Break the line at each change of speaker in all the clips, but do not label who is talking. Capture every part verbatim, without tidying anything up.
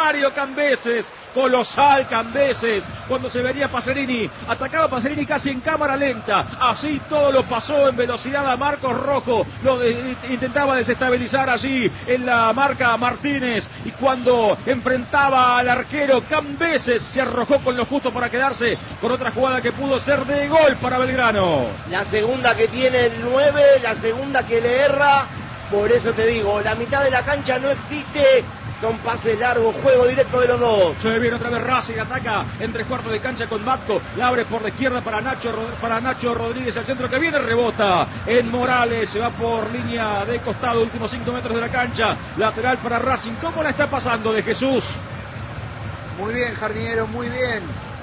Mario Cambeses, colosal Cambeses, cuando se venía Pacerini, atacaba Pacerini casi en cámara lenta, así todo lo pasó en velocidad a Marcos Rojo, lo de, intentaba desestabilizar allí en la marca Martínez, y cuando enfrentaba al arquero Cambeses se arrojó con lo justo para quedarse con otra jugada que pudo ser de gol para Belgrano.
La segunda que tiene el nueve, la segunda que le erra, por eso te digo, la mitad de la cancha no existe. Son pases largos, juego directo de los dos.
Se viene otra vez Racing, ataca en tres cuartos de cancha con Matco, la abre por la izquierda para Nacho, para Nacho Rodríguez, al centro que viene, rebota en Morales, se va por línea de costado, últimos cinco metros de la cancha, lateral para Racing. ¿Cómo la está pasando de Jesús?
Muy bien, Jardinero, muy bien.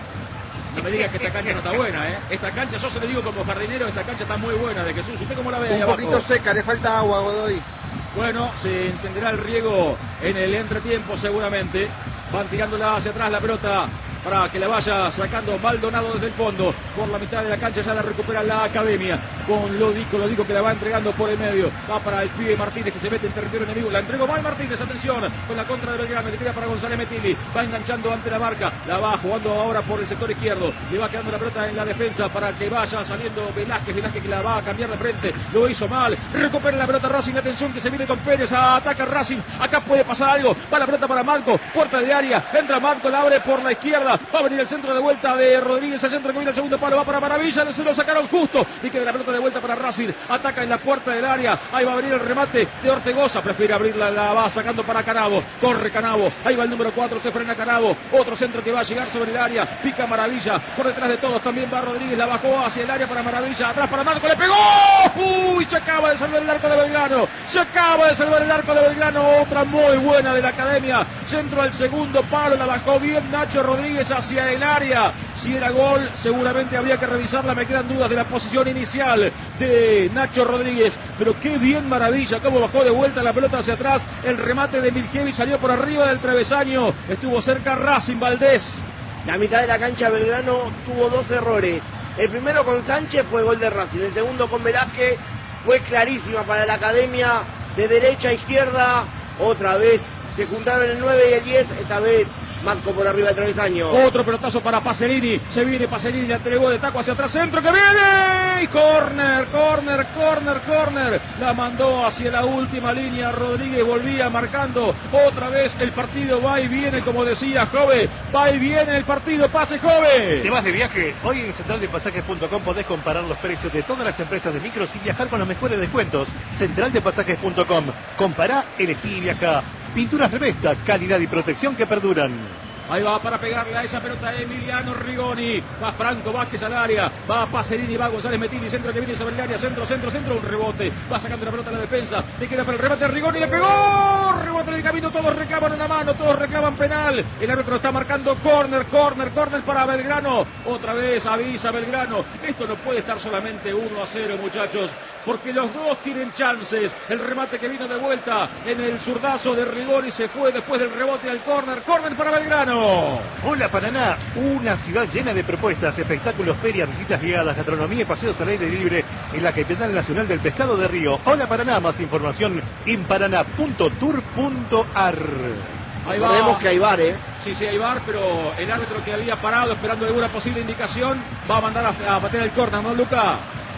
No me digas que esta cancha no está buena, ¿eh? Esta cancha, yo se lo digo como jardinero, esta cancha está muy buena de Jesús. ¿Usted cómo la ve ahí
Un
abajo?
poquito seca, le falta agua, Godoy.
Bueno, se encenderá el riego en el entretiempo seguramente. Van tirándola hacia atrás la pelota para que la vaya sacando Maldonado desde el fondo. Por la mitad de la cancha ya la recupera la Academia. Con Lodico, Lodico que la va entregando por el medio. Va para el pibe Martínez que se mete en territorio enemigo. La entregó mal Martínez, atención. Con la contra de Belgrano, le queda para González Metilli. Va enganchando ante la marca. La va jugando ahora por el sector izquierdo. Le va quedando la pelota en la defensa para que vaya saliendo Velázquez. Velázquez que la va a cambiar de frente. Lo hizo mal. Recupera la pelota Racing. Atención que se viene con Pérez. Ataca Racing. Acá puede pasar algo. Va la pelota para Marco. Puerta de área. Entra Marco. La abre por la izquierda. Va a venir el centro de vuelta de Rodríguez. El centro que viene el segundo palo. Va para Maravilla. Se lo sacaron justo. Y queda la pelota de vuelta para Racing. Ataca en la puerta del área. Ahí va a venir el remate de Ortegoza. Prefiere abrirla. La va sacando para Canavo. Corre Canavo. Ahí va el número cuatro. Se frena Canavo. Otro centro que va a llegar sobre el área. Pica Maravilla. Por detrás de todos también va Rodríguez. La bajó hacia el área para Maravilla. Atrás para Marco. Le pegó. Uy, se acaba de salvar el arco de Belgrano. Se acaba de salvar el arco de Belgrano. Otra muy buena de la Academia. Centro al segundo palo. La bajó bien Nacho Rodríguez hacia el área. Si era gol, seguramente habría que revisarla. Me quedan dudas de la posición inicial de Nacho Rodríguez. Pero qué bien Maravilla. Cómo bajó de vuelta la pelota hacia atrás. El remate de Miljevic salió por arriba del travesaño. Estuvo cerca Racing Valdés.
La mitad de la cancha Belgrano tuvo dos errores. El primero con Sánchez fue gol de Racing. El segundo con Velázquez fue clarísima para la Academia. De derecha a izquierda. Otra vez se juntaron el nueve y el diez. Esta vez Marco por arriba del travesaño.
Otro pelotazo para Pacerini. Se viene Pacerini, le entregó de taco hacia atrás. Centro que viene. Y corner, corner, corner, corner. La mandó hacia la última línea. Rodríguez volvía marcando. Otra vez el partido va y viene, como decía Jove. Va y viene el partido. Pase, Jove.
¿Te vas de viaje? Hoy en central de pasajes punto com podés comparar los precios de todas las empresas de micros y viajar con los mejores descuentos. central de pasajes punto com. Compará, elegí y viajá. Pinturas Revesta, calidad y protección que perduran.
Ahí va para pegarle a esa pelota Emiliano Rigoni. Va Franco Vázquez al área. Va Pacerini, va González Metilli. Centro que viene sobre el área. Centro, centro, centro. Un rebote. Va sacando la pelota a la defensa. Le queda para el remate. Rigoni le pegó. Rebote en el camino. Todos reclaman una mano. Todos reclaman penal. El árbitro está marcando corner, corner, corner para Belgrano. Otra vez avisa Belgrano. Esto no puede estar solamente uno a cero, muchachos. Porque los dos tienen chances. El remate que vino de vuelta en el zurdazo de Rigoni se fue después del rebote al corner. Corner para Belgrano.
Hola Paraná, una ciudad llena de propuestas, espectáculos, ferias, visitas guiadas, gastronomía y paseos al aire libre en la capital nacional del pescado de Río. Hola Paraná, más información en paraná punto tour punto ar.
Ahí va. Recordemos que hay bar, ¿eh?
Sí, sí, hay bar, pero el árbitro que había parado esperando alguna posible indicación va a mandar a, a patear el córner, ¿no, Luca?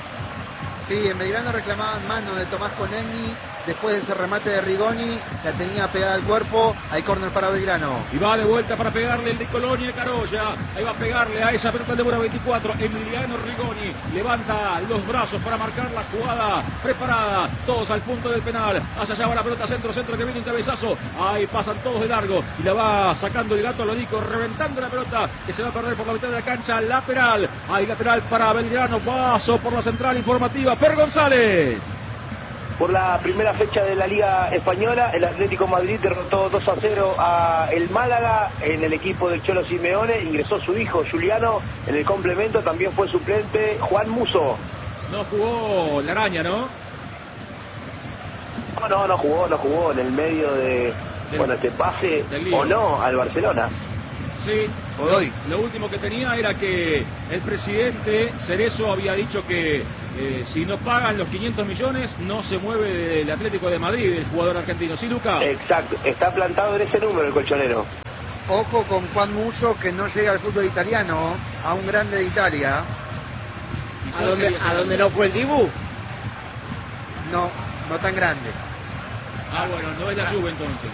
Sí, en Belgrano reclamaban mano de Tomás Conegni. Después de ese remate de Rigoni, la tenía pegada al cuerpo. Hay córner para Belgrano.
Y va de vuelta para pegarle el de Colonia Carolla. Ahí va a pegarle a esa pelota de número veinticuatro. Emiliano Rigoni levanta los brazos para marcar la jugada preparada. Todos al punto del penal. Hacia allá va la pelota centro, centro que viene un cabezazo. Ahí pasan todos de largo. Y la va sacando el gato Lodico, reventando la pelota que se va a perder por la mitad de la cancha. Lateral. Ahí lateral para Belgrano. Paso por la central informativa. Per González.
Por la primera fecha de la Liga Española, el Atlético Madrid derrotó dos a cero a el Málaga. En el equipo del Cholo Simeone ingresó su hijo Juliano. En el complemento también fue suplente Juan Musso.
No jugó la araña, ¿no?
No, no, no jugó, no jugó en el medio de, del, bueno, este pase o no al Barcelona.
Sí, Godoy. Lo último que tenía era que el presidente Cerezo había dicho que eh, si no pagan los quinientos millones no se mueve del Atlético de Madrid el jugador argentino. ¿Sí, Luca?
Exacto, está plantado en ese número el colchonero.
Ojo con Juan Musso, que no llega al fútbol italiano, a un grande de Italia.
¿A dónde, ¿A dónde no fue el Dibu?
No, no tan grande.
Ah, bueno, no es la Juve entonces.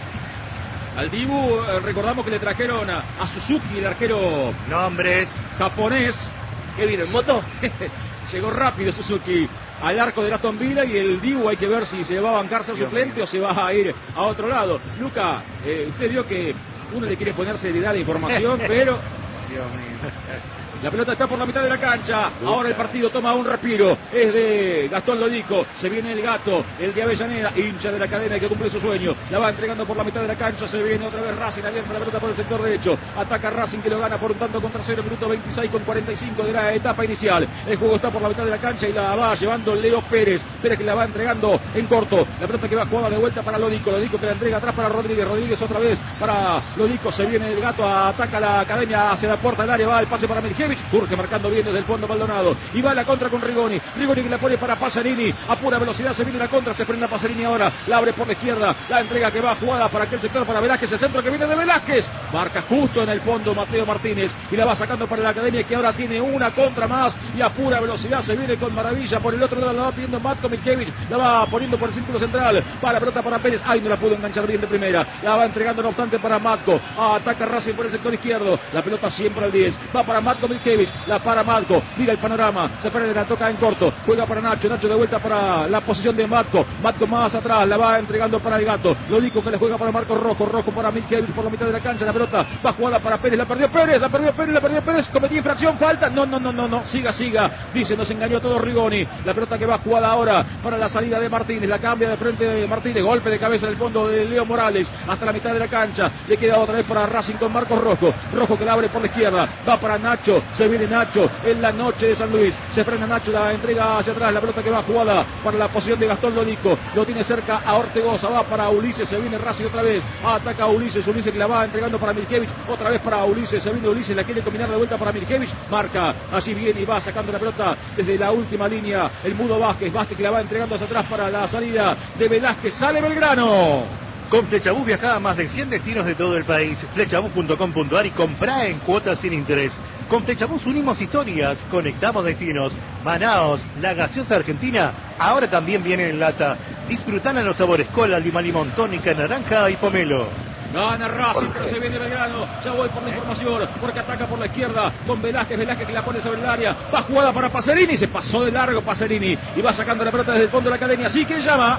Al Dibu, eh, recordamos que le trajeron a, a Suzuki, el arquero
Nombres.
japonés.
¿Qué vino, en moto?
Llegó rápido Suzuki al arco de Aston Villa, y el Dibu hay que ver si se va a bancar ser suplente mío. o se va a ir a otro lado. Luca, eh, usted vio que uno le quiere poner seriedad de información, pero...
Dios mío.
La pelota está por la mitad de la cancha. Ahora el partido toma un respiro. Es de Gastón Lodico. Se viene el gato, el de Avellaneda, hincha de la academia que cumple su sueño. La va entregando por la mitad de la cancha. Se viene otra vez Racing, abierta la pelota por el sector derecho. Ataca Racing, que lo gana por un tanto contra cero. Minuto veintiséis con cuarenta y cinco de la etapa inicial. El juego está por la mitad de la cancha y la va llevando Leo Pérez. Pérez que la va entregando en corto. La pelota que va jugada de vuelta para Lodico. Lodico que la entrega atrás para Rodríguez. Rodríguez otra vez para Lodico. Se viene el gato, ataca la academia hacia la puerta del área. Va el pase para Miljevic. Surge marcando bien desde el fondo Maldonado. Y va la contra con Rigoni. Rigoni que la pone para Pasarini. A pura velocidad se viene la contra. Se frena Pasarini ahora. La abre por la izquierda. La entrega que va jugada para aquel sector para Velázquez. El centro que viene de Velázquez. Marca justo en el fondo Mateo Martínez. Y la va sacando para la academia, que ahora tiene una contra más. Y a pura velocidad se viene con maravilla. Por el otro lado la va pidiendo Matko Miljevic. La va poniendo por el círculo central. Va la pelota para Pérez. Ay, no la pudo enganchar bien de primera. La va entregando no obstante para Matko. Ataca Racing por el sector izquierdo. La pelota siempre al diez. Va para Matko Miljevic. La para Matko. Mira el panorama. Se frena, la toca en corto. Juega para Nacho. Nacho de vuelta para la posición de Matko. Matko más atrás. La va entregando para el gato. Lodico que le juega para Marcos Rojo. Rojo para Miljevic por la mitad de la cancha. La pelota va jugada para Pérez. La perdió Pérez. La perdió Pérez. La perdió Pérez. Cometió infracción. Falta. No, no, no, no, no. Siga, siga. Dice, nos engañó todo Rigoni. La pelota que va jugada ahora para la salida de Martínez. La cambia de frente de Martínez. Golpe de cabeza en el fondo de Leo Morales. Hasta la mitad de la cancha. Le queda otra vez para Racing con Marcos Rojo. Rojo que la abre por la izquierda. Va para Nacho. Se viene Nacho en la noche de San Luis. Se frena Nacho, la entrega hacia atrás. La pelota que va jugada para la posición de Gastón Lodico. Lo tiene cerca a Ortegoza. Va para Ulises. Se viene Racing otra vez. Ataca a Ulises. Ulises que la va entregando para Miljevic. Otra vez para Ulises. Se viene Ulises. La quiere combinar de vuelta para Miljevic. Marca. Así viene y va sacando la pelota desde la última línea. El Mudo Vázquez. Vázquez que la va entregando hacia atrás para la salida de Velázquez. Sale Belgrano.
Con Flechabús viaja a más de cien destinos de todo el país. Flechabús punto com punto ar y comprá en cuotas sin interés. Con Flechabús unimos historias, conectamos destinos. Manaos, la gaseosa argentina, ahora también viene en lata. Disfrután a los sabores cola, lima, limón, tónica, naranja y pomelo.
Gana Racing, pero se viene Belgrano. Ya voy por la información, porque ataca por la izquierda con Velázquez. Velázquez que la pone sobre el área. Va jugada para Pacerini. Se pasó de largo Pacerini. Y va sacando la pelota desde el fondo de la academia. Así que llama.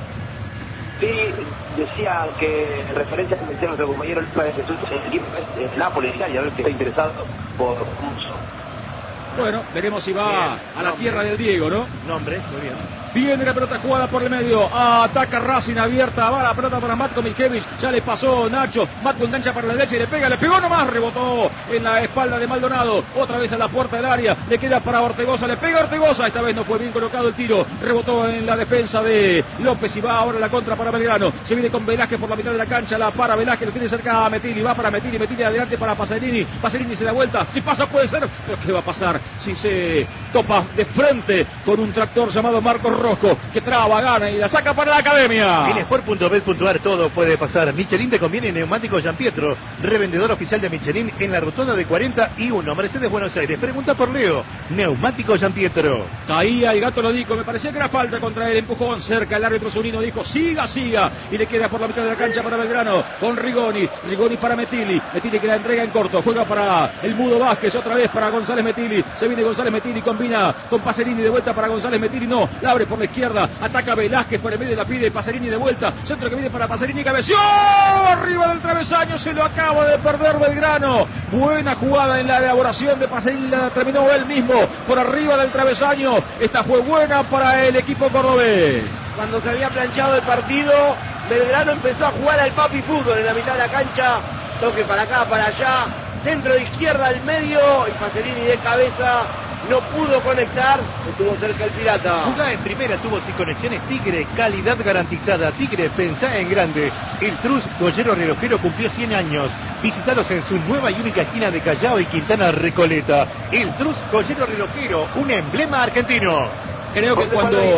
Sí, decía que en referencia a que decía nuestro compañero Lucas de Jesús, el equipo es, es Nápoles, y a ver que está interesado por Musso.
Bueno, veremos si va bien, a la nombre. Tierra del Diego, ¿no?
Nombre, muy bien.
Viene la pelota jugada por el medio. Ataca Racing abierta. Va la pelota para Matko Miljevic. Ya le pasó Nacho. Matko engancha para la derecha y le pega. Le pegó nomás. Rebotó en la espalda de Maldonado. Otra vez a la puerta del área. Le queda para Ortegoza. Le pega Ortegoza. Esta vez no fue bien colocado el tiro. Rebotó en la defensa de López y va ahora la contra para Belgrano. Se viene con Velázquez por la mitad de la cancha. La para Velázquez. Lo tiene cerca a Metilli. Va para Metilli. Metilli adelante para Pacerini. Pacerini se da vuelta. Si pasa puede ser. Pero ¿qué va a pasar si se topa de frente con un tractor llamado Marcos Rojo, que traba, gana y la saca para la academia?
En sport punto bet punto ar todo puede pasar. Michelin te conviene neumático Giampietro, revendedor oficial de Michelin en la rotonda de cuarenta y uno, Mercedes, Buenos Aires. Pregunta por Leo. Neumático Giampietro.
Caía el gato Lodico, me parecía que era falta contra el empujón cerca. El árbitro Zunino dijo siga, siga, y le queda por la mitad de la cancha para Belgrano con Rigoni. Rigoni para Metilli. Metilli que la entrega en corto. Juega para el Mudo Vázquez, otra vez para González Metilli. Se viene González Metilli, combina con Pacerini de vuelta para González Metilli. No, la abre por la izquierda. Ataca Velázquez por el medio, la pide Pacerini de vuelta. Centro que viene para Pacerini, cabeció arriba del travesaño, se lo acaba de perder Belgrano. Buena jugada en la elaboración de Pacerini, la terminó él mismo por arriba del travesaño. Esta fue buena para el equipo cordobés.
Cuando se había planchado el partido, Belgrano empezó a jugar al papi fútbol en la mitad de la cancha. Toque para acá, para allá. Centro de izquierda al medio y Pacerini de cabeza. No pudo conectar, estuvo cerca el Pirata.
Jugá en primera, tuvo sin conexiones Tigre, calidad garantizada. Tigre, pensá en grande. El Trus Joyero Relojero cumplió cien años. Visítalos en su nueva y única esquina de Callao y Quintana Recoleta. El Trus Joyero Relojero, un emblema argentino.
Creo que cuando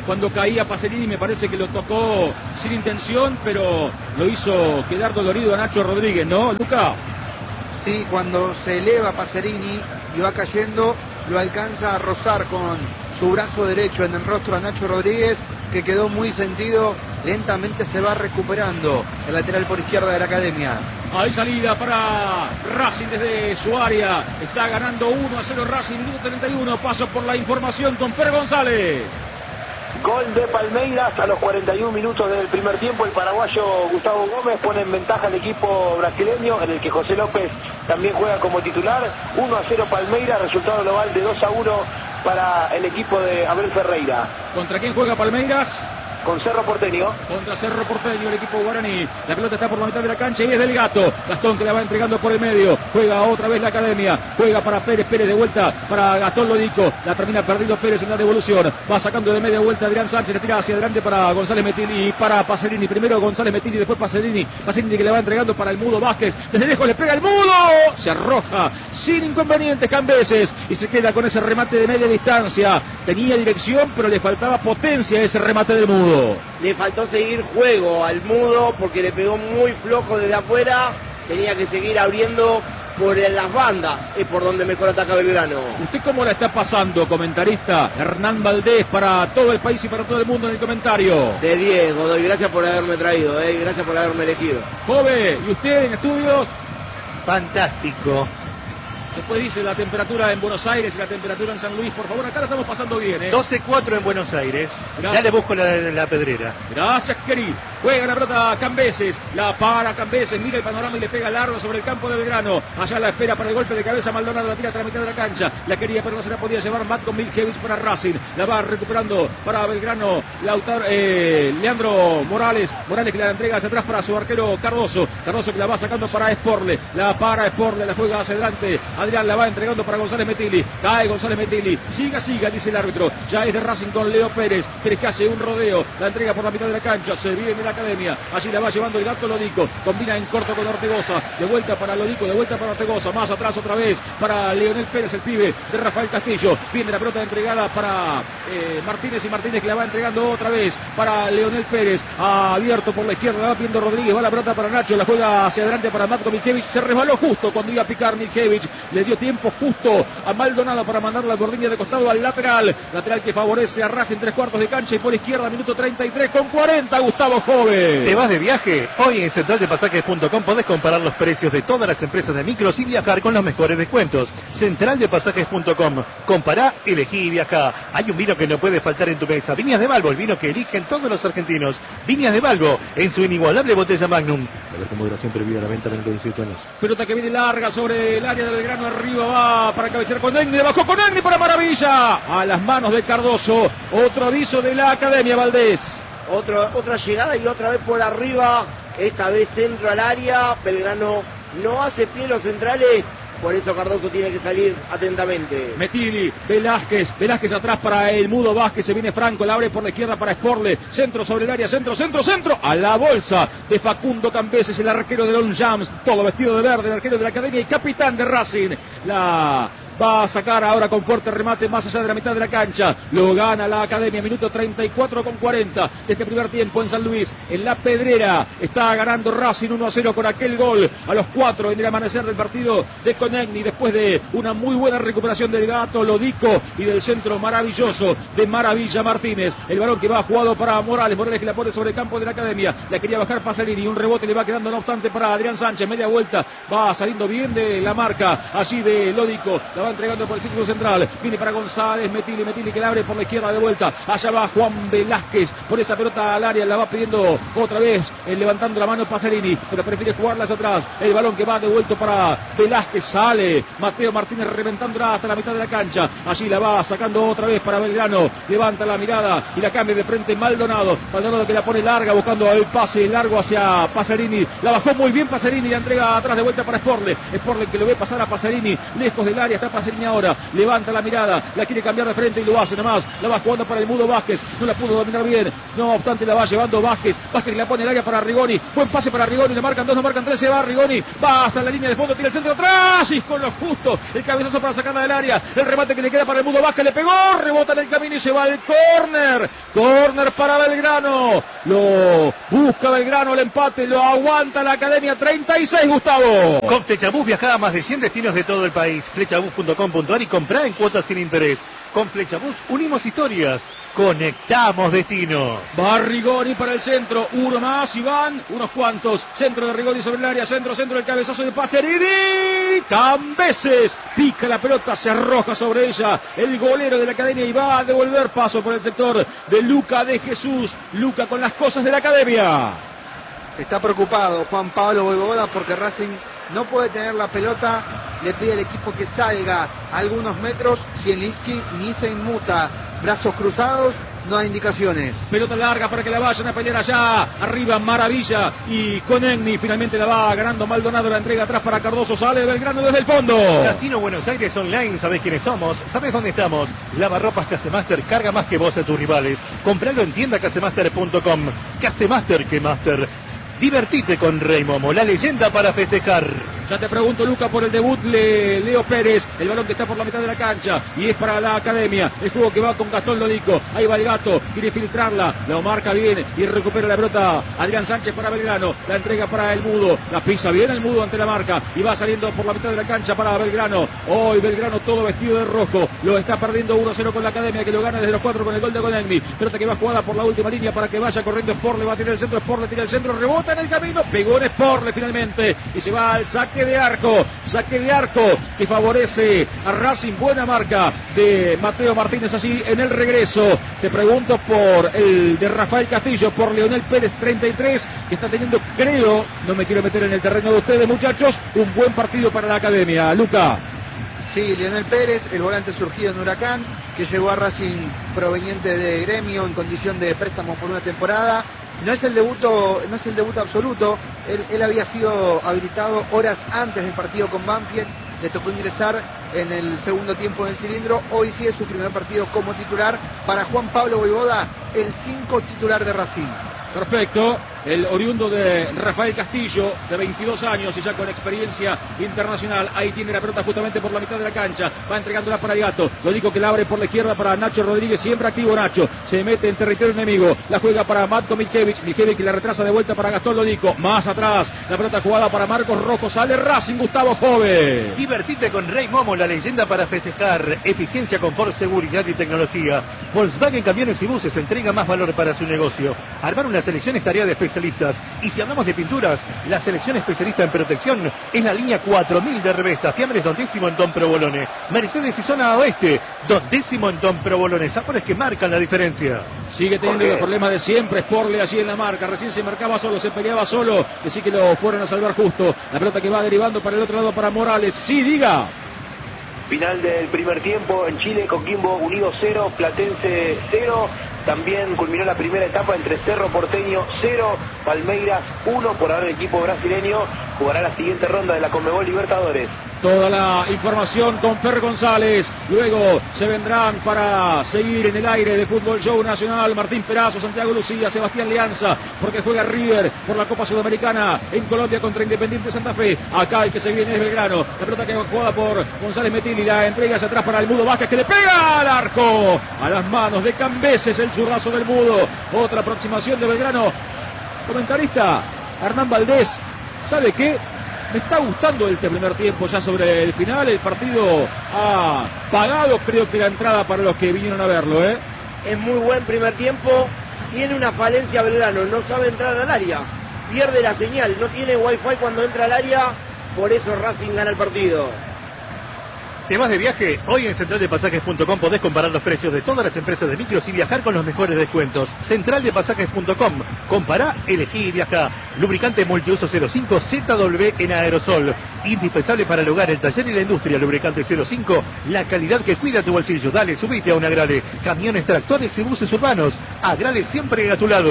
cuando caía Pacerini, me parece que lo tocó sin intención, pero lo hizo quedar dolorido a Nacho Rodríguez, ¿no, Luca?
Sí, cuando se eleva Pacerini y va cayendo, lo alcanza a rozar con su brazo derecho en el rostro a Nacho Rodríguez, que quedó muy sentido. Lentamente se va recuperando el lateral por izquierda de la Academia.
Hay salida para Racing desde su área. Está ganando uno a cero Racing, minuto treinta y uno. Paso por la información con Fer González.
Gol de Palmeiras a los cuarenta y un minutos del primer tiempo. El paraguayo Gustavo Gómez pone en ventaja al equipo brasileño, en el que José López también juega como titular. uno a cero Palmeiras, resultado global de dos a uno para el equipo de Abel Ferreira.
¿Contra quién juega Palmeiras?
Con Cerro Porteño.
Contra Cerro Porteño, el equipo guaraní. La pelota está por la mitad de la cancha y es del Gato. Gastón que la va entregando por el medio. Juega otra vez la Academia. Juega para Pérez. Pérez de vuelta para Gastón Lodico. La termina perdiendo Pérez en la devolución. Va sacando de media vuelta Adrián Sánchez. Le tira hacia adelante para González Metilli y para Pacerini. Primero González Metilli, después Pacerini. Pacerini que le va entregando para el Mudo Vázquez. Desde lejos le pega el Mudo. Se arroja sin inconvenientes Cambeses y se queda con ese remate de media distancia. Tenía dirección, pero le faltaba potencia a ese remate del Mudo.
Le faltó seguir juego al Mudo porque le pegó muy flojo desde afuera. Tenía que seguir abriendo por las bandas, es por donde mejor ataca Belgrano.
¿Usted cómo la está pasando, comentarista? Hernán Valdés, para todo el país y para todo el mundo en el comentario.
De diez, Godoy, gracias por haberme traído, eh, gracias por haberme elegido.
Jove, ¿y usted en estudios?
Fantástico.
Después dice la temperatura en Buenos Aires y la temperatura en San Luis. Por favor, acá la estamos pasando bien, ¿eh?
doce cuatro en Buenos Aires.
Gracias.
Ya le busco la, la pedrera.
Gracias, Keri. Juega la pelota Cambeses. La para Cambeses. Mira el panorama y le pega largo sobre el campo de Belgrano. Allá la espera para el golpe de cabeza. Maldonado la tira hasta la mitad de la cancha. La quería, pero no se la podía llevar. Matko Miljevic para Racing. La va recuperando para Belgrano. Lautaro, eh, Leandro Morales. Morales que la entrega hacia atrás para su arquero Cardoso. Cardoso que la va sacando para Sporle. La para Sporle. La juega hacia adelante. Adrián la va entregando para González Metilli. Cae González Metilli. Siga, siga, dice el árbitro. Ya es de Racing con Leo Pérez. Pérez que hace un rodeo. La entrega por la mitad de la cancha. Se viene en la Academia. Allí la va llevando el Gato Lodico. Combina en corto con Ortegoza. De vuelta para Lodico. De vuelta para Ortegoza. Más atrás otra vez para Leonel Pérez, el pibe de Rafael Castillo. Viene la pelota entregada para eh, Martínez y Martínez que la va entregando otra vez para Leonel Pérez. Abierto por la izquierda. Va viendo Rodríguez. Va la pelota para Nacho. La juega hacia adelante para Matko Miljevic. Se resbaló justo cuando iba a picar Miljevic. Le dio tiempo justo a Maldonado para mandar la gordilla de costado al lateral. Lateral que favorece a Racing, tres cuartos de cancha y por izquierda, minuto treinta y tres con cuarenta, Gustavo Jove.
¿Te vas de viaje? Hoy en central de pasajes punto com podés comparar los precios de todas las empresas de micros y viajar con los mejores descuentos. central de pasajes punto com. Compará, elegí y viajá. Hay un vino que no puede faltar en tu mesa. Viñas de Balbo, el vino que eligen todos los argentinos. Viñas de Balbo, en su inigualable botella Magnum. La ver con moderación prohibida la venta menor de dieciocho años.
Pelota que viene larga sobre el área de Belgrano, arriba va para cabecear con Negni, bajó con Negni para Maravilla. A las manos de Cardoso. Otro aviso de la Academia, Valdés.
Otro, otra llegada y otra vez por arriba. Esta vez centro al área. Belgrano no hace pie los centrales. Por eso Cardoso tiene que salir atentamente.
Metilli, Velázquez, Velázquez atrás para el Mudo Vázquez, se viene Franco, la abre por la izquierda para Sporle, centro sobre el área, centro, centro, centro, a la bolsa de Facundo Cambeses, el arquero de Don Jams, todo vestido de verde, el arquero de la Academia y capitán de Racing. La va a sacar ahora con fuerte remate más allá de la mitad de la cancha, lo gana la Academia, minuto treinta y cuatro con cuarenta de este primer tiempo en San Luis, en La Pedrera, está ganando Racing uno a cero con aquel gol a los cuatro en el amanecer del partido de Conegni, después de una muy buena recuperación del Gato Lodico y del centro maravilloso de Maravilla Martínez, el balón que va jugado para Morales, Morales que la pone sobre el campo de la Academia, la quería bajar Pacerini, un rebote le va quedando no obstante para Adrián Sánchez, media vuelta, va saliendo bien de la marca allí de Lodico, la va entregando por el círculo central, viene para González, Metilli, Metilli que la abre por la izquierda de vuelta, allá va Juan Velázquez, por esa pelota al área, la va pidiendo otra vez, eh, levantando la mano Pacerini, pero prefiere jugarla hacia atrás, el balón que va devuelto para Velázquez, sale Mateo Martínez reventándola hasta la mitad de la cancha, allí la va sacando otra vez para Belgrano, levanta la mirada y la cambia de frente Maldonado, Maldonado que la pone larga buscando el pase largo hacia Pacerini, la bajó muy bien Pacerini, la entrega atrás de vuelta para Sporle, Sporle que lo ve pasar a Pacerini, lejos del área, está Pacerini ahora. Levanta la mirada, la quiere cambiar de frente y lo hace nomás. La va jugando para el Mudo Vázquez. No la pudo dominar bien. No obstante, la va llevando Vázquez. Vázquez la pone el área para Rigoni. Buen pase para Rigoni. Le marcan dos, no marcan tres. Se va Rigoni. Va hasta la línea de fondo. Tira el centro atrás. Y con lo justo. El cabezazo para sacarla del área. El remate que le queda para el Mudo Vázquez. Le pegó. Rebota en el camino y se va el córner. Córner para Belgrano. Lo busca Belgrano. El empate. Lo aguanta la Academia. treinta y seis, Gustavo.
Con Flechabús viaja a más de cien destinos de todo el país. Flechabús punto com punto ar y comprá en cuotas sin interés. Con Flechabús unimos historias. Conectamos destinos.
Va Rigoni para el centro. Uno más y van unos cuantos. Centro de Rigoni sobre el área. Centro, centro del cabezazo de Pacerini. Cambeses. Pica la pelota. Se arroja sobre ella. El golero de la Academia y va a devolver paso por el sector de Luca de Jesús. Luca con las cosas de la Academia.
Está preocupado Juan Pablo Voivoda porque Racing no puede tener la pelota. Le pide al equipo que salga algunos metros. Zielinski ni se inmuta. Brazos cruzados, no hay indicaciones.
Pelota larga para que la vayan a pelear allá. Arriba Maravilla y Conegni. Finalmente la va ganando Maldonado. La entrega atrás para Cardoso. Sale Belgrano desde el fondo.
Casino Buenos Aires Online. ¿Sabés quiénes somos? ¿Sabés dónde estamos? Lavarropas Casemaster. Carga más que vos a tus rivales. Compralo en tienda casemaster punto com. Casemaster que Master. Divertite con Rey Momo, la leyenda para festejar.
Ya te pregunto, Luca, por el debut de Leo Pérez. El balón que está por la mitad de la cancha y es para la Academia. El juego que va con Gastón Lodico. Ahí va el gato, quiere filtrarla. Lo marca bien y recupera la pelota Adrián Sánchez para Belgrano. La entrega para el Mudo. La pisa bien el Mudo ante la marca y va saliendo por la mitad de la cancha para Belgrano. Hoy Belgrano todo vestido de rojo. Lo está perdiendo uno cero con la Academia, que lo gana desde los cuatro con el gol de Conegni. Pelota que va jugada por la última línea para que vaya corriendo Sport. Le va a tirar el centro. Sport le tira el centro. Rebota en el camino. Pegó en Sporle finalmente y se va al saque de arco. Saque de arco que favorece a Racing. Buena marca de Mateo Martínez allí en el regreso. Te pregunto por el de Rafael Castillo, por Leonel Pérez treinta y tres, que está teniendo, creo, no me quiero meter en el terreno de ustedes, muchachos, un buen partido para la Academia. Luca.
Sí, Leonel Pérez, el volante surgido en Huracán, que llegó a Racing proveniente de Gremio en condición de préstamo por una temporada. No es el debuto, no es el debut absoluto. Él, él había sido habilitado horas antes del partido con Banfield. Le tocó ingresar en el segundo tiempo del cilindro. Hoy sí es su primer partido como titular. Para Juan Pablo Voivoda, el cinco titular de Racing.
Perfecto, el oriundo de Rafael Castillo, de veintidós años y ya con experiencia internacional. Ahí tiene la pelota justamente por la mitad de la cancha, va entregándola para el gato. Lo digo que la abre por la izquierda para Nacho Rodríguez, siempre activo Nacho, se mete en territorio enemigo, la juega para Matko Miljevich, Miljevich la retrasa de vuelta para Gastón Lodico, más atrás, la pelota jugada para Marcos Rojo, sale Racing, Gustavo Jove.
Divertite con Rey Momo, la leyenda para festejar. Eficiencia, confort, seguridad y tecnología. Volkswagen Camiones y Buses entrega más valor para su negocio. Armar una selección es tarea de especialistas. Y si hablamos de pinturas, la selección especialista en protección es la línea cuatro mil de Revesta. Fiambres Don Décimo en Don Provolone. Mercedes y zona oeste, Don Décimo en Don Provolone. Sabores que marcan la diferencia.
Sigue teniendo el problema de siempre Sporle allí en la marca. Recién se marcaba solo, se peleaba solo. Así que lo fueron a salvar justo. La pelota que va derivando para el otro lado para Morales. Sí, diga.
Final del primer tiempo en Chile, Coquimbo Unido cero, Platense cero. También culminó la primera etapa entre Cerro Porteño cero, Palmeiras uno. Por ahora el equipo brasileño jugará la siguiente ronda de la Conmebol Libertadores.
Toda la información con Fer González. Luego se vendrán para seguir en el aire de Fútbol Show Nacional Martín Perazo, Santiago Lucía, Sebastián Leanza, porque juega River por la Copa Sudamericana en Colombia contra Independiente Santa Fe. Acá el que se viene es Belgrano. La pelota que va jugada por González Metilli, la entrega hacia atrás para el Mudo Vázquez, que le pega al arco, a las manos de Cambeses, el zurdazo del Mudo. Otra aproximación de Belgrano. Comentarista Hernán Valdés, ¿sabe qué? Me está gustando este primer tiempo ya sobre el final. El partido ha pagado, creo que la entrada para los que vinieron a verlo, ¿eh?
Es muy buen primer tiempo. Tiene una falencia Belgrano, no sabe entrar al área. Pierde la señal, no tiene wifi cuando entra al área. Por eso Racing gana el partido.
¿Temas de viaje? Hoy en central de pasajes punto com podés comparar los precios de todas las empresas de micros y viajar con los mejores descuentos. central de pasajes punto com. Compará, elegí y viajá. Lubricante multiuso cero cinco Z W en aerosol. Indispensable para el hogar, el taller y la industria. Lubricante cero cinco. La calidad que cuida tu bolsillo. Dale, subite a un Agrale. Camiones, tractores y buses urbanos. Agrale siempre a tu lado.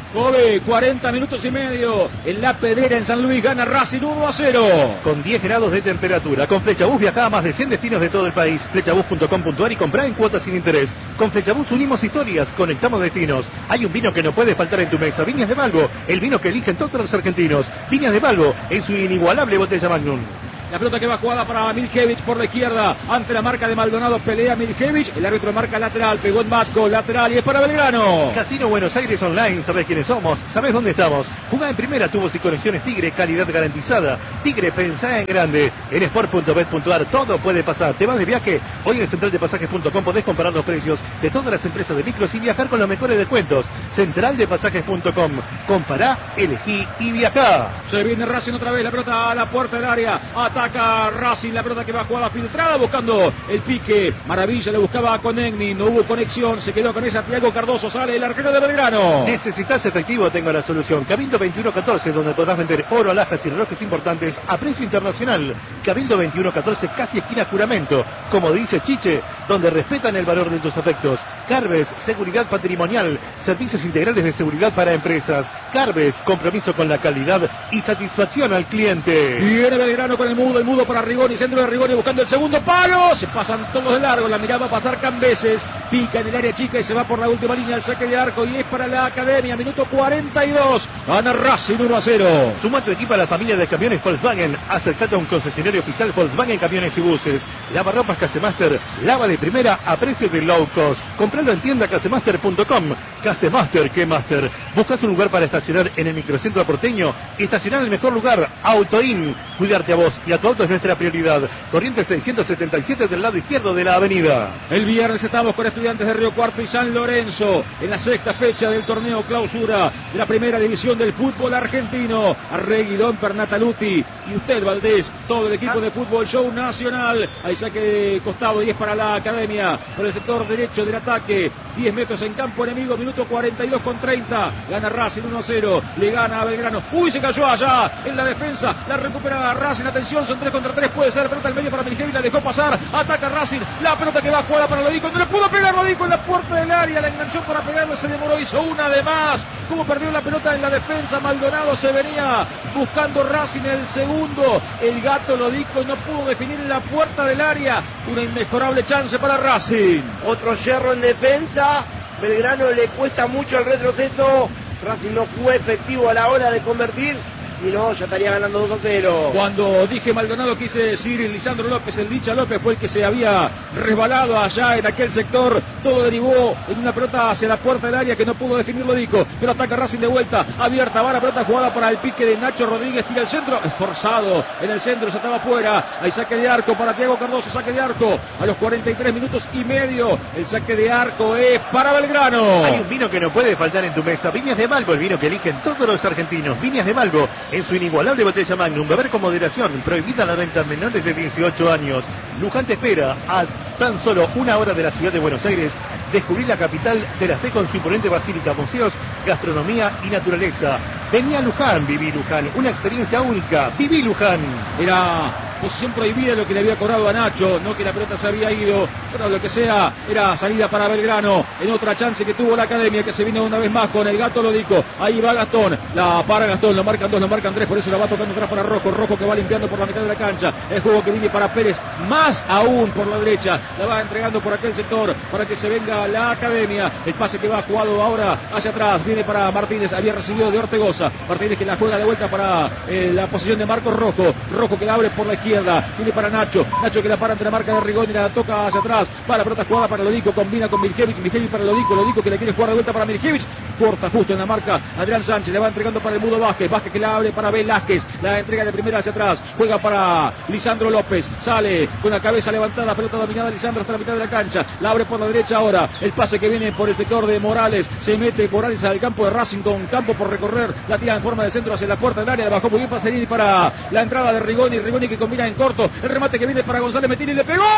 Kobe, cuarenta minutos y medio en La Pedrera, en San Luis, gana Racing uno a cero.
Con diez grados de temperatura. Con Flechabús viaja a más de cien destinos de todo el país. Flechabús punto com punto ar y comprá en cuotas sin interés. Con Flechabús unimos historias, conectamos destinos. Hay un vino que no puede faltar en tu mesa. Viñas de Balbo, el vino que eligen todos los argentinos. Viñas de Balbo, en su inigualable botella Magnum.
La pelota que va jugada para Miljevich por la izquierda. Ante la marca de Maldonado pelea Miljevich. El árbitro marca lateral. Pegó en Matco. Lateral y es para Belgrano.
Casino Buenos Aires Online. Sabés quiénes somos. Sabés dónde estamos. Jugá en primera. Tubos y conexiones Tigre. Calidad garantizada. Tigre, pensá en grande. En sport punto bet punto ar todo puede pasar. ¿Te vas de viaje? Hoy en central de pasajes punto com podés comparar los precios de todas las empresas de micros y viajar con los mejores descuentos. central de pasajes punto com. Compará, elegí y viajá.
Se viene Racing otra vez. La pelota a la puerta del área. Ataca Racing, la pelota que va jugada filtrada, buscando el pique. Maravilla, le buscaba a Conegni, no hubo conexión, se quedó con ella Thiago Cardoso, sale el arquero de Belgrano.
¿Necesitas efectivo? Tengo la solución. Cabildo veintiuno catorce, donde podrás vender oro, alhajas y relojes importantes a precio internacional. Cabildo veintiuno catorce, casi esquina Juramento. Como dice Chiche, donde respetan el valor de tus afectos. Carves, seguridad patrimonial, servicios integrales de seguridad para empresas. Carves, compromiso con la calidad y satisfacción al cliente.
Viene Belgrano con el mudo, el mudo para Rigoni, centro de Rigoni buscando el segundo palo, se pasan todos de largo, la miraba pasar Cambeses, pica en el área chica y se va por la última línea al saque de arco y es para la Academia, minuto cuarenta y dos, gana Racing uno a cero.
Suma tu equipo a la familia de camiones Volkswagen, acércate a un concesionario oficial Volkswagen Camiones y Buses, lavarropas Casemaster, lava de primera a precio de low cost, compralo en tienda casemaster punto com, Casemaster, ¿qué master? ¿Buscas un lugar para estacionar en el microcentro porteño? Estacionar en el mejor lugar, Autoin, cuidarte a vos y a tu auto es nuestra prioridad. Corrientes seiscientos setenta y siete del lado izquierdo de la avenida.
El viernes estamos con Estudiantes de Río Cuarto y San Lorenzo en la sexta fecha del torneo clausura de la primera división del fútbol argentino. Arregui, Don Pernataluti y usted Valdés, todo el equipo de Fútbol Show Nacional. Ahí saque de costado, diez para la Academia por el sector derecho del ataque, diez metros en campo enemigo, minuto cuarenta y dos con treinta, gana Racing uno a cero, le gana a Belgrano. Uy, se cayó allá en la defensa, la recupera Racing, atención, son tres contra tres, puede ser pelota al medio para Miljevich, la dejó pasar, ataca Racing, la pelota que va jugada para Lodico, no le pudo pegar Lodico en la puerta del área, la enganchó para pegarle, se demoró, hizo una de más, como perdió la pelota en la defensa, Maldonado se venía buscando Racing el segundo, el gato Lodico no pudo definir en la puerta del área, una inmejorable chance para Racing.
Otro yerro en defensa, Belgrano le cuesta mucho el retroceso, Racing no fue efectivo a la hora de convertir, si no ya estaría ganando dos a cero.
Cuando dije Maldonado quise decir Lisandro López, el Licha López fue el que se había resbalado allá en aquel sector, todo derivó en una pelota hacia la puerta del área que no pudo definir Lodico, pero ataca Racing de vuelta, abierta, va la pelota jugada para el pique de Nacho Rodríguez, tira el centro, esforzado en el centro, se estaba fuera, hay saque de arco para Thiago Cardoso, saque de arco a los cuarenta y tres minutos y medio, el saque de arco es para Belgrano.
Hay un vino que no puede faltar en tu mesa, Viñas de Balbo, el vino que eligen todos los argentinos, Viñas de Balbo, en su inigualable botella Magnum, beber con moderación, prohibida la venta a menores de dieciocho años. Luján te espera a tan solo una hora de la ciudad de Buenos Aires. Descubrir la capital de la fe con su imponente basílica, museos, gastronomía y naturaleza. Vení a Luján, viví Luján, una experiencia única, viví Luján.
Era posición prohibida lo que le había cobrado a Nacho, no que la pelota se había ido, pero lo que sea, era salida para Belgrano, en otra chance que tuvo la Academia, que se vino una vez más con el gato Lodico, ahí va Gastón, la para Gastón, lo marcan dos, lo marcan tres, por eso la va tocando atrás para Rojo, Rojo que va limpiando por la mitad de la cancha, el juego que viene para Pérez, más aún por la derecha, la va entregando por aquel sector, para que se venga la Academia, el pase que va jugado ahora hacia atrás, viene para Martínez, había recibido de Ortegoza, Martínez que la juega de vuelta para eh, la posición de Marcos Rojo, Rojo que la abre por la izquierda, viene para Nacho, Nacho que la para ante la marca de Rigoni, la toca hacia atrás, va la pelota jugada para Lodico, combina con Miljevich, Miljevich para Lodico, Lodico que le quiere jugar de vuelta para Miljevich, corta justo en la marca, Adrián Sánchez le va entregando para el Mudo Vázquez, Vázquez que la abre para Velázquez, la entrega de primera hacia atrás, juega para Lisandro López, sale con la cabeza levantada, pelota dominada Lisandro hasta la mitad de la cancha, la abre por la derecha ahora, el pase que viene por el sector de Morales, se mete Morales al campo de Racing con campo por recorrer, la tira en forma de centro hacia la puerta del área, la bajó muy bien Pacerini para la entrada de Rigoni, Rigoni que combina en corto, el remate que viene para González Metini, le pegó,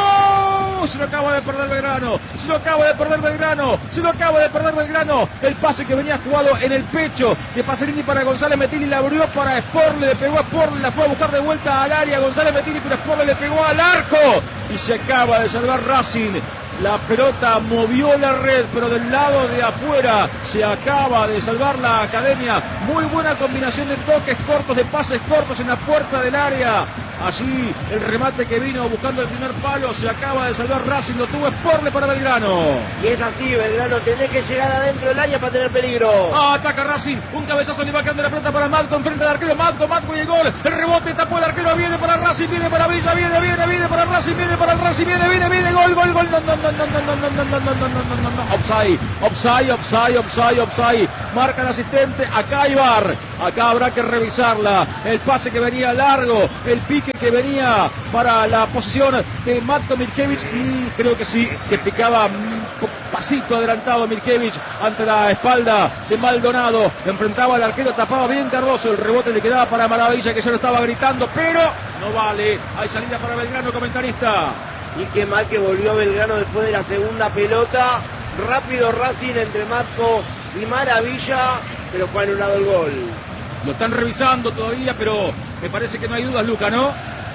se lo acaba de perder Belgrano, se lo acaba de perder Belgrano, se lo acaba de perder Belgrano, el pase que venía jugado en el pecho de Pacerini para González Metini, la abrió para Sporle, le pegó a Sporle, la fue a buscar de vuelta al área González Metini, pero Sporle le pegó al arco y se acaba de salvar Racing La pelota movió la red, pero del lado de afuera se acaba de salvar la Academia. Muy buena combinación de toques cortos, de pases cortos en la puerta del área. Allí el remate que vino buscando el primer palo, se acaba de salvar Racing, lo tuvo Sporle para Belgrano.
Y es así, Belgrano, tenés que llegar adentro del área para tener peligro.
Ah, ataca Racing, un cabezazo le va quedando la pelota para Matco, enfrente del arquero, Matco, Matco y el gol. El rebote tapó el arquero, viene para Racing, viene para Villa, viene, viene, viene para Racing, viene para Racing, viene, viene, viene, gol, gol, gol, no, no, no, no, no, no, no, no, no, no, no, no, no, no, offside, offside, offside, offside, offside. Marca el asistente, acá hay V A R, acá habrá que revisarla. El pase que venía largo, el pique que venía para la posición de Matko Mirkevic, mm, creo que sí, que picaba un pasito adelantado Mirkevic ante la espalda de Maldonado, enfrentaba al arquero, tapaba bien Cardoso, el rebote le quedaba para Maravilla que ya lo estaba gritando, pero no vale, hay salida para Belgrano, comentarista.
Y qué mal que volvió Belgrano después de la segunda pelota, rápido Racing entre Matko y Maravilla, pero fue anulado el gol.
Lo están revisando todavía, pero me parece que no hay dudas, Luca, ¿no?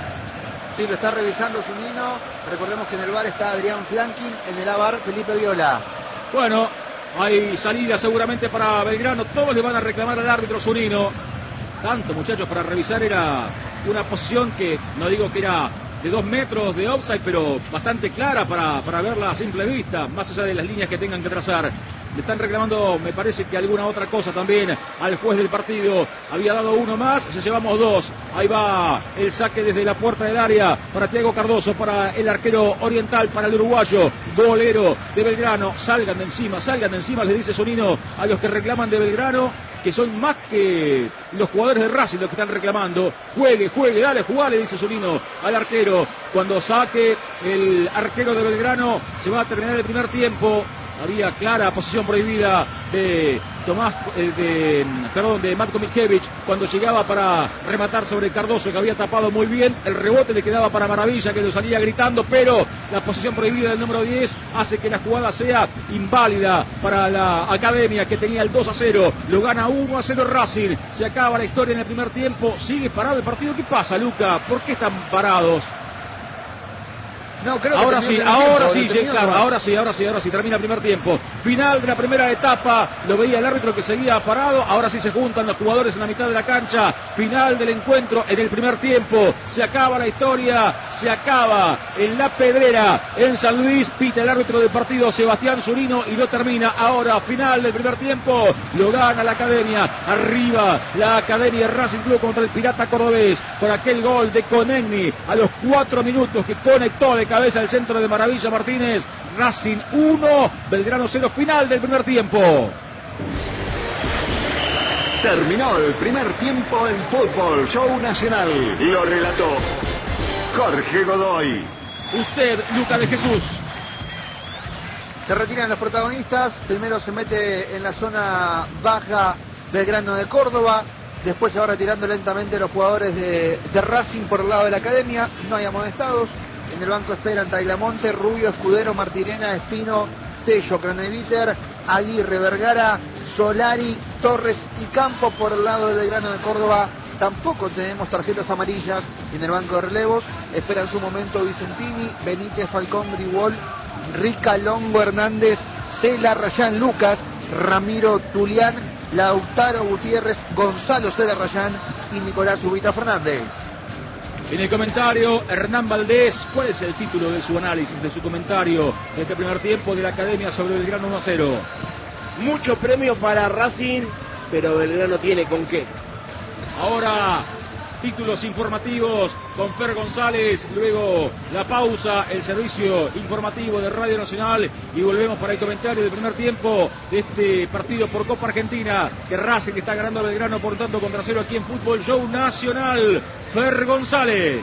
Sí, lo está revisando Zunino. Recordemos que en el V A R está Adrián Flankin, en el A V A R Felipe Viola.
Bueno, hay salida seguramente para Belgrano, todos le van a reclamar al árbitro Zunino. Tanto, muchachos, para revisar era una posición que, no digo que era de dos metros de offside, pero bastante clara para, para verla a simple vista, más allá de las líneas que tengan que trazar. Le están reclamando, me parece que alguna otra cosa también al juez del partido. Había dado uno más, ya llevamos dos. Ahí va el saque desde la puerta del área para Thiago Cardoso, para el arquero oriental, para el uruguayo, golero de Belgrano. Salgan de encima, salgan de encima, les dice Zunino a los que reclaman de Belgrano, que son más que los jugadores de Racing los que están reclamando. Juegue, juegue, dale, jugale, dice Zunino al arquero. Cuando saque el arquero de Belgrano, se va a terminar el primer tiempo. Había clara posición prohibida de Tomás, eh, de, perdón, de Matko Mirkevic cuando llegaba para rematar sobre Cardoso, que había tapado muy bien. El rebote le quedaba para Maravilla, que lo salía gritando, pero la posición prohibida del número diez hace que la jugada sea inválida para la Academia, que tenía el dos a cero. Lo gana uno a cero Racing. Se acaba la historia en el primer tiempo. Sigue parado el partido. ¿Qué pasa, Luca? ¿Por qué están parados?
No, creo que
ahora sí,
tiempo,
ahora sí,
sí,
claro, ahora sí, ahora sí, ahora sí, termina el primer tiempo. Final de la primera etapa, lo veía el árbitro que seguía parado, ahora sí se juntan los jugadores en la mitad de la cancha. Final del encuentro en el primer tiempo, se acaba la historia, se acaba en La Pedrera, en San Luis, pita el árbitro del partido Sebastián Zunino y lo termina ahora. Final del primer tiempo, lo gana la Academia, arriba la Academia Racing Club contra el Pirata Cordobés, con aquel gol de Conegni a los cuatro minutos que conectó de cabeza el centro de Maravilla Martínez. Racing uno, Belgrano cero, final del primer tiempo.
Terminó el primer tiempo en Fútbol Show Nacional. Lo relató Jorge Godoy.
Usted, Luca de Jesús.
Se retiran los protagonistas. Primero se mete en la zona baja Belgrano de Córdoba. Después se va retirando lentamente los jugadores de, de Racing por el lado de la Academia. No hay amonestados. En el banco esperan Tagliamonte, Rubio, Escudero, Martirena, Espino, Tello, Craneviter, Aguirre, Vergara, Solari, Torres y Campo. Por el lado del Belgrano de Córdoba tampoco tenemos tarjetas amarillas. En el banco de relevos esperan su momento Vicentini, Benítez, Falcón, Bribol, Rica, Longo, Hernández, Cela, Rayán, Lucas, Ramiro, Tulián, Lautaro, Gutiérrez, Gonzalo, Cela, Rayán y Nicolás Ubita Fernández.
En el comentario, Hernán Valdés, ¿cuál es el título de su análisis, de su comentario de este primer tiempo de la Academia sobre Belgrano uno a cero?
Mucho premio para Racing, pero Belgrano tiene con qué.
Ahora, títulos informativos con Fer González, luego la pausa, el servicio informativo de Radio Nacional y volvemos para el comentario del primer tiempo de este partido por Copa Argentina, que Racing está ganando a Belgrano por tanto contra cero aquí en Fútbol Show Nacional. Fer González.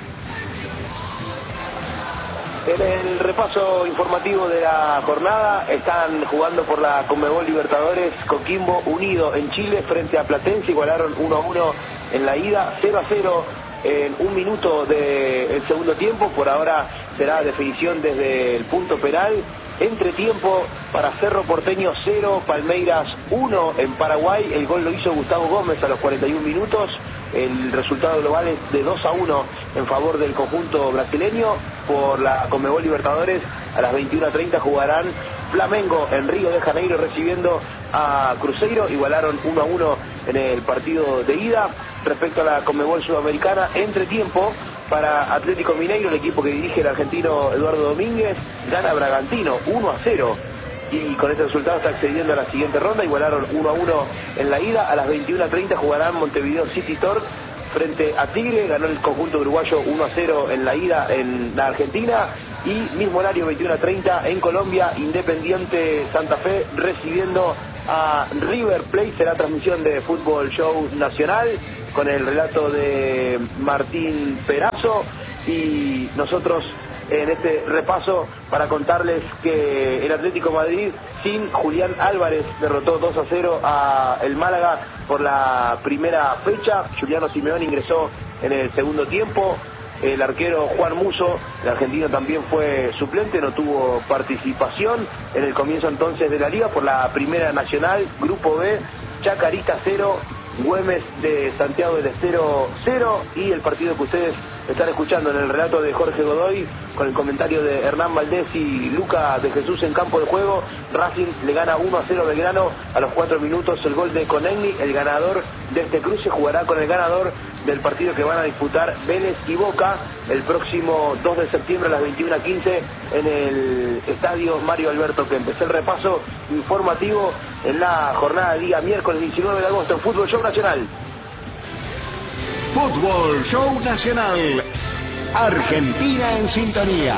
En el repaso informativo de la jornada, están jugando por la Conmebol Libertadores. Coquimbo Unido en Chile frente a Platense, igualaron uno a uno en la ida, cero a cero en un minuto del segundo tiempo. Por ahora será definición desde el punto penal. Entretiempo para Cerro Porteño cero, Palmeiras uno en Paraguay. El gol lo hizo Gustavo Gómez a los cuarenta y un minutos. El resultado global es de dos a uno en favor del conjunto brasileño. Por la Conmebol Libertadores, a las veintiuna treinta jugarán Flamengo en Río de Janeiro recibiendo a Cruzeiro. Igualaron uno a uno en el partido de ida. Respecto a la Conmebol Sudamericana, entre tiempo para Atlético Mineiro, el equipo que dirige el argentino Eduardo Domínguez, gana Bragantino uno a cero. Y con este resultado está accediendo a la siguiente ronda. Igualaron uno a uno en la ida. A las veintiuna treinta jugarán Montevideo City Torque frente a Tigre. Ganó el conjunto uruguayo uno a cero en la ida en la Argentina. Y mismo horario, veintiuna treinta en Colombia, Independiente Santa Fe recibiendo a River Plate. Será transmisión de Fútbol Show Nacional con el relato de Martín Perazo. Y nosotros en este repaso para contarles que el Atlético Madrid sin Julián Álvarez derrotó dos a cero a el Málaga por la primera fecha. Juliano Simeone ingresó en el segundo tiempo. El arquero Juan Musso, el argentino, también fue suplente, no tuvo participación en el comienzo entonces de la liga. Por la primera nacional, Grupo B, Chacarita cero, Güemes de Santiago del Estero cero, y el partido que ustedes están escuchando en el relato de Jorge Godoy con el comentario de Hernán Valdés y Luca de Jesús en campo de juego. Racing le gana uno a cero a Belgrano a los cuatro minutos, el gol de Conegni. El ganador de este cruce jugará con el ganador del partido que van a disputar Vélez y Boca el próximo dos de septiembre a las veintiuna quince en el estadio Mario Alberto Kempes. El repaso informativo en la jornada de día miércoles diecinueve de agosto en Fútbol Show Nacional.
Fútbol Show Nacional. Argentina en sintonía.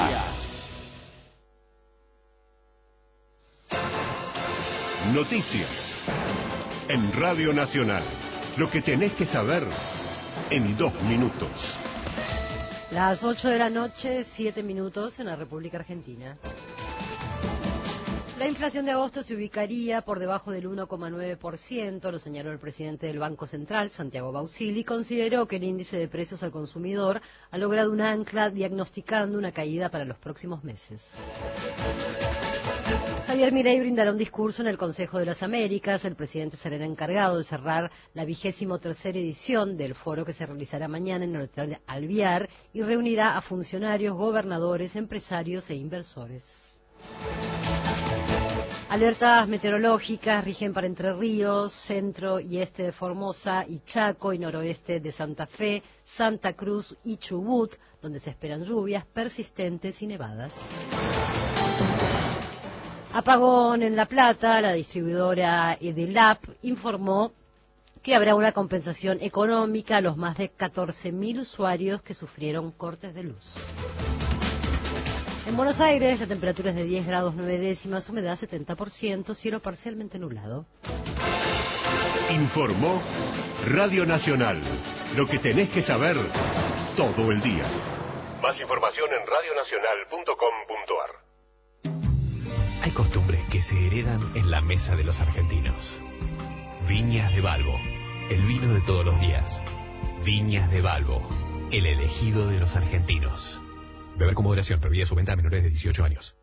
Noticias en Radio Nacional. Lo que tenés que saber en dos minutos.
Las ocho de la noche, siete minutos en la República Argentina. La inflación de agosto se ubicaría por debajo del uno coma nueve por ciento, lo señaló el presidente del Banco Central, Santiago Bausili, y consideró que el índice de precios al consumidor ha logrado un ancla diagnosticando una caída para los próximos meses. Javier Milei brindará un discurso en el Consejo de las Américas. El presidente será el encargado de cerrar la vigésimo tercera edición del foro que se realizará mañana en el Hotel Alvear y reunirá a funcionarios, gobernadores, empresarios e inversores. Alertas meteorológicas rigen para Entre Ríos, centro y este de Formosa y Chaco y noroeste de Santa Fe, Santa Cruz y Chubut, donde se esperan lluvias persistentes y nevadas. Apagón en La Plata. La distribuidora Edelap informó que habrá una compensación económica a los más de catorce mil usuarios que sufrieron cortes de luz. En Buenos Aires, la temperatura es de diez grados nueve décimas, humedad setenta por ciento, cielo parcialmente nublado.
Informó Radio Nacional. Lo que tenés que saber todo el día. Más información en radio nacional punto com punto a r.
Hay costumbres que se heredan en la mesa de los argentinos. Viñas de Balbo, el vino de todos los días. Viñas de Balbo, el elegido de los argentinos. Beber con moderación, prohibida su venta a menores de dieciocho años.